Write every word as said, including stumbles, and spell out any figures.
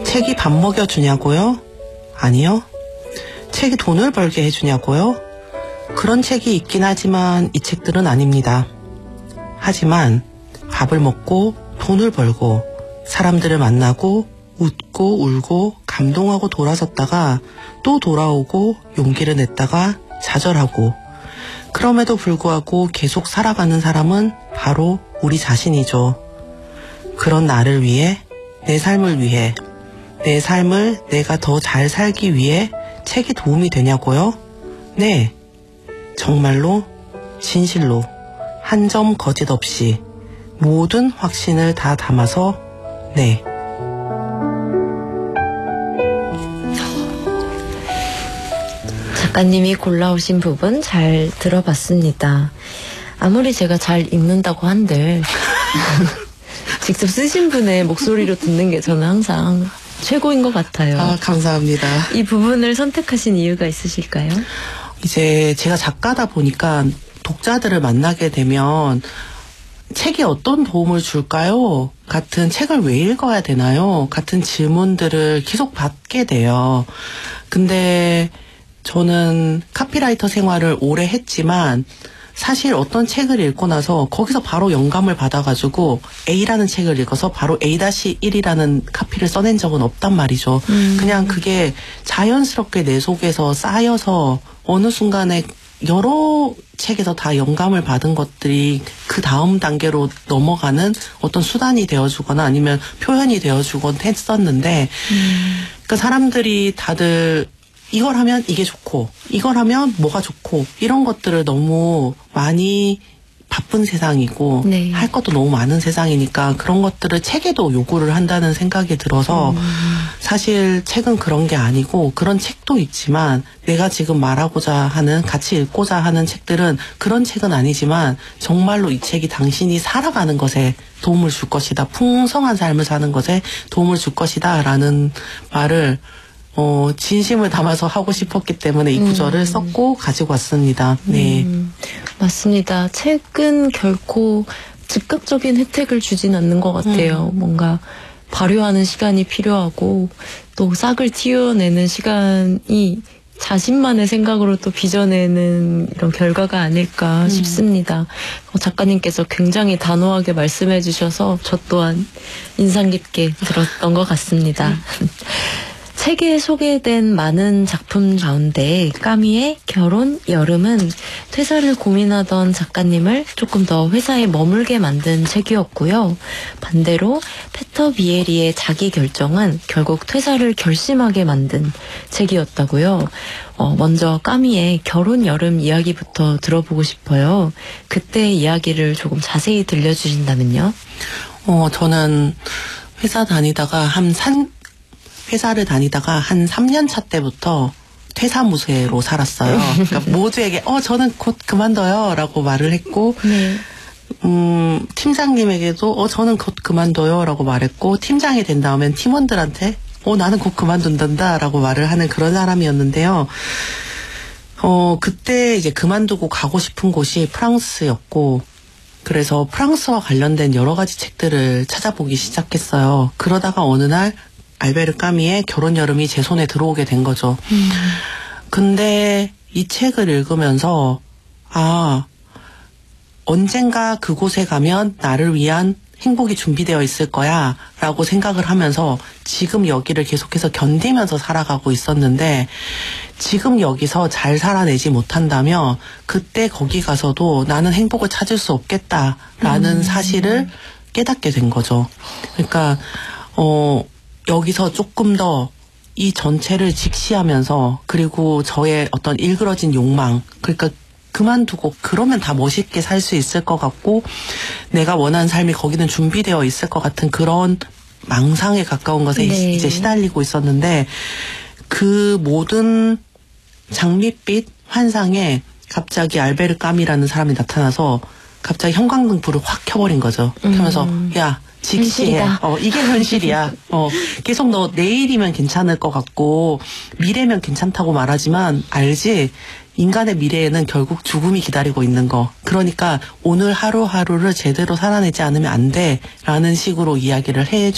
책이 밥 먹여주냐고요? 아니요. 책이 돈을 벌게 해주냐고요? 그런 책이 있긴 하지만 이 책들은 아닙니다. 하지만 밥을 먹고 돈을 벌고 사람들을 만나고 웃고 울고 감동하고 돌아섰다가 또 돌아오고 용기를 냈다가 좌절하고 그럼에도 불구하고 계속 살아가는 사람은 바로 우리 자신이죠. 그런 나를 위해, 내 삶을 위해, 내 삶을 내가 더 잘 살기 위해 책이 도움이 되냐고요? 네. 정말로, 진실로, 한 점 거짓 없이 모든 확신을 다 담아서 네. 작가님이 골라오신 부분 잘 들어봤습니다. 아무리 제가 잘 읽는다고 한들 직접 쓰신 분의 목소리로 듣는 게 저는 항상 최고인 것 같아요. 아, 감사합니다. 이 부분을 선택하신 이유가 있으실까요? 이제 제가 작가다 보니까 독자들을 만나게 되면 책이 어떤 도움을 줄까요? 같은 책을 왜 읽어야 되나요? 같은 질문들을 계속 받게 돼요. 근데 저는 카피라이터 생활을 오래 했지만 사실 어떤 책을 읽고 나서 거기서 바로 영감을 받아가지고 A라는 책을 읽어서 바로 에이 일이라는 카피를 써낸 적은 없단 말이죠. 음. 그냥 그게 자연스럽게 내 속에서 쌓여서 어느 순간에 여러 책에서 다 영감을 받은 것들이 그 다음 단계로 넘어가는 어떤 수단이 되어주거나 아니면 표현이 되어주곤 했었는데 음. 그러니까 사람들이 다들 이걸 하면 이게 좋고 이걸 하면 뭐가 좋고 이런 것들을 너무 많이 바쁜 세상이고 네. 할 것도 너무 많은 세상이니까 그런 것들을 책에도 요구를 한다는 생각이 들어서 음. 사실 책은 그런 게 아니고 그런 책도 있지만 내가 지금 말하고자 하는 같이 읽고자 하는 책들은 그런 책은 아니지만 정말로 이 책이 당신이 살아가는 것에 도움을 줄 것이다. 풍성한 삶을 사는 것에 도움을 줄 것이다 라는 말을 어, 진심을 담아서 하고 싶었기 때문에 이 구절을 음. 썼고 가지고 왔습니다. 네. 음, 맞습니다. 책은 결코 즉각적인 혜택을 주진 않는 것 같아요. 음. 뭔가 발효하는 시간이 필요하고 또 싹을 틔워내는 시간이 자신만의 생각으로 또 빚어내는 이런 결과가 아닐까 음. 싶습니다. 어, 작가님께서 굉장히 단호하게 말씀해 주셔서 저 또한 인상 깊게 들었던 것 같습니다. 음. 책에 소개된 많은 작품 가운데 까미의 결혼 여름은 퇴사를 고민하던 작가님을 조금 더 회사에 머물게 만든 책이었고요. 반대로 페터 비에리의 자기 결정은 결국 퇴사를 결심하게 만든 책이었다고요. 어, 먼저 까미의 결혼 여름 이야기부터 들어보고 싶어요. 그때의 이야기를 조금 자세히 들려주신다면요. 어, 저는 회사 다니다가 한 산 회사를 다니다가 한 삼 년 차 때부터 퇴사무새로 살았어요. 그러니까 모두에게 어 저는 곧 그만둬요 라고 말을 했고 네. 음, 팀장님에게도 어 저는 곧 그만둬요 라고 말했고 팀장이 된 다음엔 팀원들한테 어 나는 곧 그만둔단다 라고 말을 하는 그런 사람이었는데요. 어 그때 이제 그만두고 가고 싶은 곳이 프랑스였고 그래서 프랑스와 관련된 여러 가지 책들을 찾아보기 시작했어요. 그러다가 어느 날 알베르 까미의 결혼 여름이 제 손에 들어오게 된 거죠. 음. 근데 이 책을 읽으면서 아 언젠가 그곳에 가면 나를 위한 행복이 준비되어 있을 거야 라고 생각을 하면서 지금 여기를 계속해서 견디면서 살아가고 있었는데 지금 여기서 잘 살아내지 못한다면 그때 거기 가서도 나는 행복을 찾을 수 없겠다라는 음. 사실을 깨닫게 된 거죠. 그러니까 어 여기서 조금 더 이 전체를 직시하면서 그리고 저의 어떤 일그러진 욕망 그러니까 그만두고 그러면 다 멋있게 살 수 있을 것 같고 내가 원하는 삶이 거기는 준비되어 있을 것 같은 그런 망상에 가까운 것에 네. 이제 시달리고 있었는데 그 모든 장밋빛 환상에 갑자기 알베르 까미라는 사람이 나타나서 갑자기 형광등 불을 확 켜버린 거죠. 켜면서 음. 야 직시해. 어, 이게 현실이야. 어, 계속 너 내일이면 괜찮을 것 같고 미래면 괜찮다고 말하지만 알지? 인간의 미래에는 결국 죽음이 기다리고 있는 거. 그러니까 오늘 하루하루를 제대로 살아내지 않으면 안 돼. 라는 식으로 이야기를 해